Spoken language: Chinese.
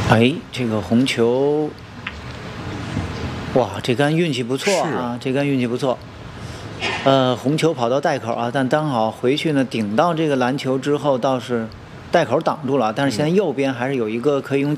哎，这个红球，哇，这杆运气不错啊，这杆运气不错。红球跑到袋口啊，但刚好回去呢，顶到这个篮球之后，倒是袋口挡住了，但是现在右边还是有一个可以用